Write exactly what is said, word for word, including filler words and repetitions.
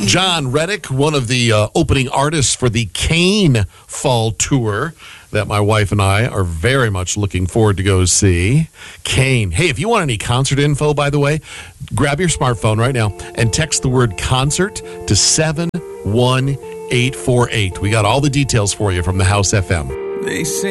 John Reddick, one of the uh, opening artists for the Kane Fall Tour that my wife and I are very much looking forward to go see. Kane. Hey, if you want any concert info, by the way, grab your smartphone right now and text the word concert to seven one eight four eight. We got all the details for you from the House F M. They say